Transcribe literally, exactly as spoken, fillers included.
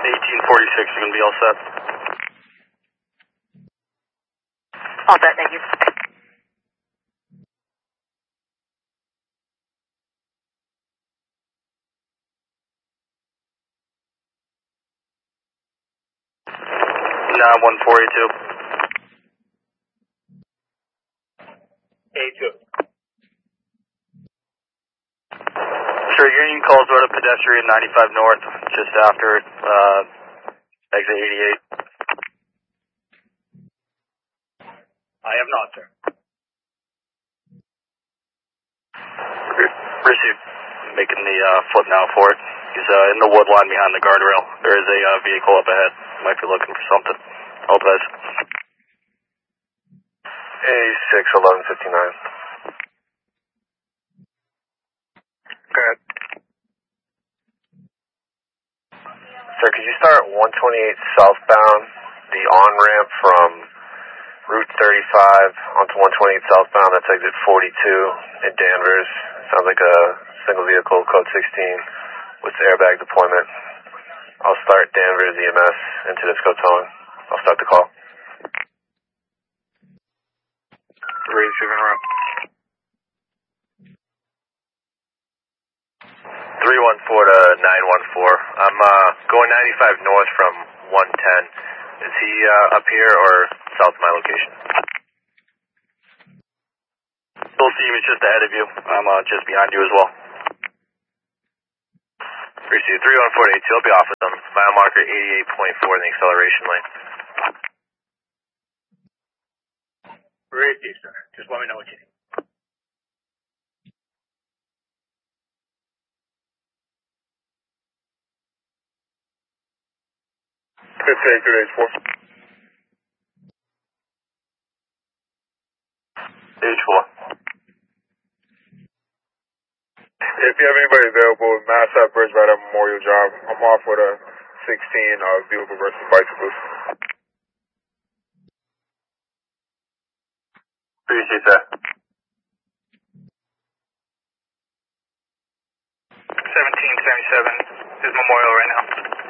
eighteen forty-six is going to be all set. All set, thank you. nine one four eight two. eight two. Sure, Union calls about a pedestrian ninety-five north, just after uh, exit eighty-eight. I have not, sir. Received. Making the uh, flip now for it. He's uh, in the wood line behind the guardrail. There is a uh, vehicle up ahead. Might be looking for something. All the best. A six eleven fifty-nine. Go ahead. Sir, could you start one twenty-eight southbound, the on-ramp from Route thirty-five onto one twenty-eight southbound, that's exit forty-two in Danvers. Sounds like a single vehicle, code sixteen, with airbag deployment. I'll start Danvers E M S into Disco towing. I'll start the call. Receiving route. three one four to nine one four. I'm uh, going ninety-five north from one ten. Is he uh, up here or south of my location? Full team is just ahead of you. I'm uh, just behind you as well. Receive three one four to eight two. I'll be off with them. Mile marker eighty-eight point four in the acceleration lane. Receive, sir. Just let me know what you need. fifteen to H four. H four. If you have anybody available, Mass at Bridge by that Memorial Drive. I'm off with a sixteen uh, vehicle versus bicycles. Appreciate that. seventeen seventy-seven is Memorial right now.